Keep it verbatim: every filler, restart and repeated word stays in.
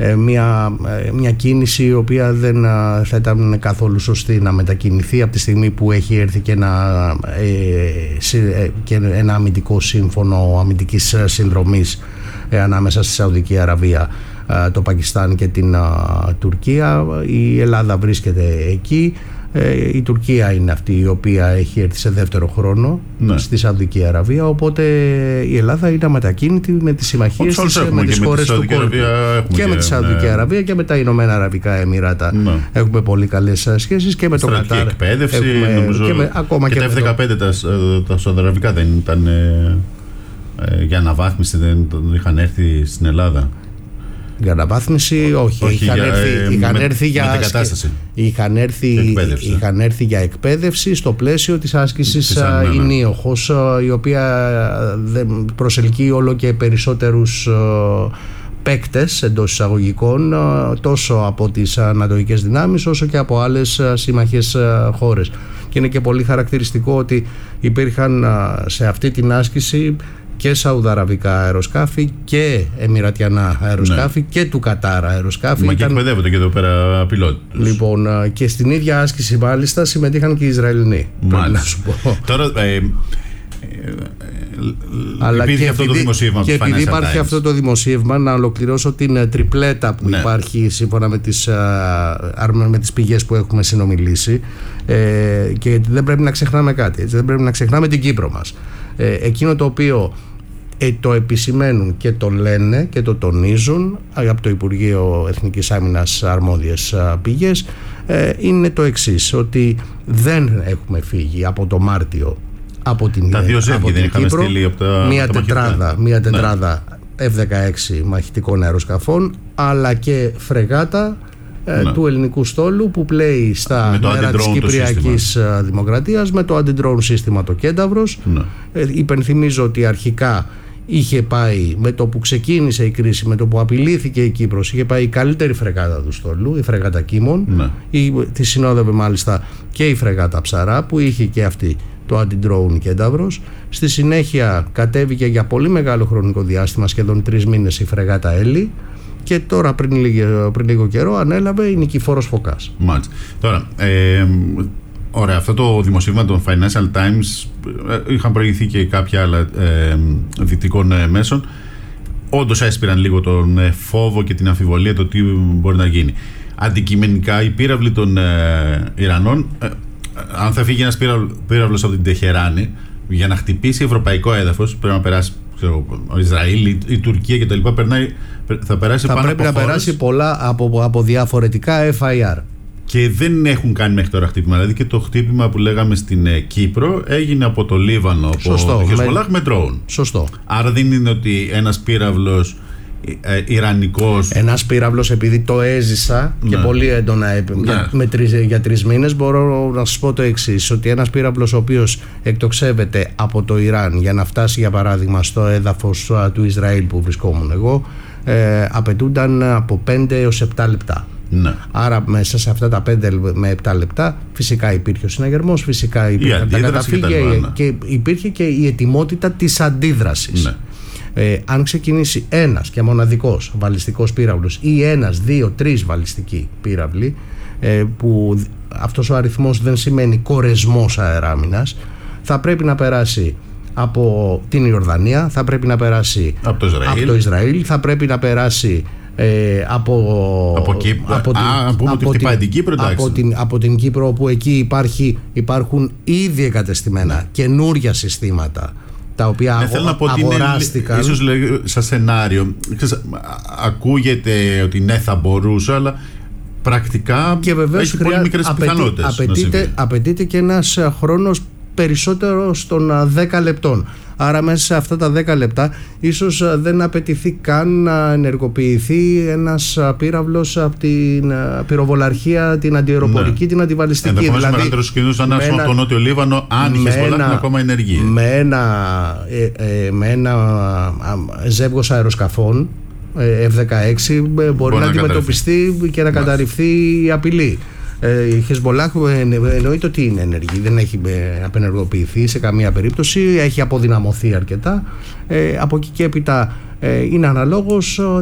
μια, μια κίνηση η οποία δεν θα ήταν καθόλου σωστή να μετακινηθεί από τη στιγμή που έχει έρθει και ένα, και ένα αμυντικό σύμφωνο αμυντικής συνδρομής ανάμεσα στη Σαουδική Αραβία, το Πακιστάν και την Τουρκία. Η Ελλάδα βρίσκεται εκεί. Η Τουρκία είναι αυτή η οποία έχει έρθει σε δεύτερο χρόνο, ναι, στη Σαουδική Αραβία, οπότε η Ελλάδα είναι αμετακίνητη με τις συμμαχίες της, με τις χώρες του κόσμου και, και με τη Σαουδική, ναι, Αραβία και με τα Ηνωμένα Αραβικά Εμιράτα, ναι, έχουμε πολύ καλές σχέσεις και με το Κατάρ, εκπαίδευση, έχουμε, νομίζω, και, με, ακόμα και, και τα εφ δεκαπέντε το... τα, τα Σαουδαραβικά δεν ήταν ε, ε, για αναβάθμιση, δεν είχαν έρθει στην Ελλάδα? Για αναβάθμιση, όχι. όχι είχαν, για, έρθει, είχαν, με, έρθει για, είχαν, έρθει, είχαν έρθει για εκπαίδευση στο πλαίσιο της άσκησης η Νίοχος, η οποία προσελκύει όλο και περισσότερους παίκτες εντός εισαγωγικών, τόσο από τις ανατολικές δυνάμεις όσο και από άλλες συμμαχίες χώρες. Και είναι και πολύ χαρακτηριστικό ότι υπήρχαν σε αυτή την άσκηση και σαουδαραβικά αεροσκάφη και εμιρατιανά αεροσκάφη, ναι, και του Κατάρ αεροσκάφη. Μα και εκπαιδεύονται και εδώ πέρα πιλότους. Λοιπόν, και στην ίδια άσκηση μάλιστα συμμετείχαν και οι Ισραηλινοί. Μάλιστα. Να σου πω. Τώρα, ε, ε, αλλά υπήρχε και αυτό επειδή, το δημοσίευμα και επειδή υπάρχει Times. αυτό το δημοσίευμα, να ολοκληρώσω την τριπλέτα που, ναι, υπάρχει σύμφωνα με τις, με τις πηγές που έχουμε συνομιλήσει, ε, και δεν πρέπει να ξεχνάμε κάτι, έτσι, δεν πρέπει να ξεχνάμε την Κύπρο μας. Ε, εκείνο το οποίο ε, το επισημαίνουν και το λένε και το τονίζουν από το Υπουργείο Εθνικής Άμυνας αρμόδιες πηγές, ε, είναι το εξής, ότι δεν έχουμε φύγει από το Μάρτιο από την, τα δύο από την Κύπρο, από τα, μια, τα τετράδα, μια τετράδα, ναι, εφ δεκαέξι μαχητικών αεροσκαφών, αλλά και φρεγάτα, ναι, του ελληνικού στόλου που πλέει στα νερά της Κυπριακής Δημοκρατίας με το αντι-drone σύστημα το Κένταβρος. Ναι. Ε, υπενθυμίζω ότι αρχικά είχε πάει, με το που ξεκίνησε η κρίση, με το που απειλήθηκε η Κύπρος, είχε πάει η καλύτερη φρεγάτα του στόλου, η φρεγάτα Κίμων, ναι, η, τη συνόδευε μάλιστα και η φρεγάτα Ψαρά που είχε και αυτή το αντι-drone Κένταβρος. Στη συνέχεια κατέβηκε για πολύ μεγάλο χρονικό διάστημα, σχεδόν τρεις μήνες, η φρεγάτα Έλλη. Και τώρα πριν λίγο, πριν λίγο καιρό ανέλαβε η Νικηφόρος Φωκάς. Μάλιστα. Τώρα, ε, ωραία, αυτό το δημοσίευμα των Financial Times, ε, είχαν προηγηθεί και κάποια άλλα ε, δυτικών ε, μέσων. Όντως έσπηραν λίγο τον ε, φόβο και την αμφιβολία το τι μπορεί να γίνει. Αντικειμενικά, οι πύραυλοι των ε, Ιρανών, ε, αν θα φύγει ένας πύραυλος από την Τεχεράνη για να χτυπήσει ευρωπαϊκό έδαφος, πρέπει να περάσει ο Ισραήλ, η, η Τουρκία κτλ. Θα περάσει θα πάνω πρέπει από να χώρες, περάσει πολλά από, από διαφορετικά εφ άι αρ. Και δεν έχουν κάνει μέχρι τώρα χτύπημα. Δηλαδή και το χτύπημα που λέγαμε στην ε, Κύπρο έγινε από το Λίβανο, σωστό, από το Χεσμολάχ με drone. Σωστό. Άρα δεν είναι ότι ένας πύραυλος ε, ιρανικός. Ένας πύραυλος, επειδή το έζησα, ναι, και πολύ έντονα, ναι, για, με τρεις, για τρεις μήνες, μπορώ να σας πω το εξής, ότι ένας πύραυλος ο οποίος εκτοξεύεται από το Ιράν για να φτάσει για παράδειγμα στο έδαφος του Ισραήλ που βρισκόμουν εγώ, ε, απαιτούνταν από πέντε έως επτά λεπτά. Ναι. Άρα μέσα σε αυτά τα πέντε με επτά λεπτά φυσικά υπήρχε ο συναγερμός, φυσικά υπήρχαν τα καταφύγια και, ναι, και υπήρχε και η ετοιμότητα της αντίδρασης. Ναι. Ε, αν ξεκινήσει ένας και μοναδικός βαλιστικός πύραυλος ή ένας, δύο, τρεις βαλιστικοί πύραυλοι, ε, που αυτός ο αριθμός δεν σημαίνει κορεσμός αεράμινας, θα πρέπει να περάσει από την Ιορδανία, θα πρέπει να περάσει από το Ισραήλ, από το Ισραήλ θα πρέπει να περάσει ε, από, από, Κύπρο, από, την, α, πούμε από, την, την Κύπρο, από, την, από την Κύπρο, όπου εκεί υπάρχει, υπάρχουν ήδη εγκατεστημένα, ναι, καινούρια συστήματα τα οποία ναι, αγο, αγοράστηκαν. Είναι, ίσως σαν σενάριο ξέρεις, ακούγεται ότι ναι θα μπορούσε, αλλά πρακτικά και βεβαίως έχει χρειά, πολύ μικρές απαιτεί, πιθανότητες. Απαιτείται, απαιτείται και ένας χρόνος περισσότερο των δέκα λεπτών. Άρα μέσα σε αυτά τα δέκα λεπτά ίσως δεν απαιτηθεί καν να ενεργοποιηθεί ένας πύραυλος από την πυροβολαρχία, την αντιαεροπορική, ναι, την αντιβαλιστική. Ενδεχομένως δηλαδή, μεγαλύτερος κινδύνους να είναι από τον Νότιο Λίβανο, αν η Χεσμολάχ είναι ακόμα ενεργή. Με ένα, ε, ε, με ένα ζεύγος αεροσκαφών εφ δεκαέξι μπορεί, μπορεί να, να αντιμετωπιστεί και να, ναι, καταρριφθεί η απειλή. Η Χεσμολάχ εννοείται ότι είναι ενεργή, δεν έχει απενεργοποιηθεί σε καμία περίπτωση, έχει αποδυναμωθεί αρκετά. Ε, από εκεί και έπειτα ε, είναι αναλόγως